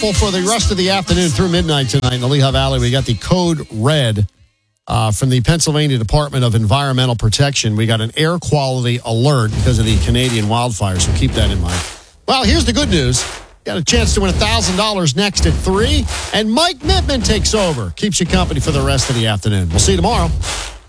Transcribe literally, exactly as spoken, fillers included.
Well, for the rest of the afternoon through midnight tonight in the Lehigh Valley, we got the code red uh, from the Pennsylvania Department of Environmental Protection. We got an air quality alert because of the Canadian wildfires, so keep that in mind. Well, here's the good news. Got a chance to win one thousand dollars next at three, and Mike Mittman takes over. Keeps you company for the rest of the afternoon. We'll see you tomorrow.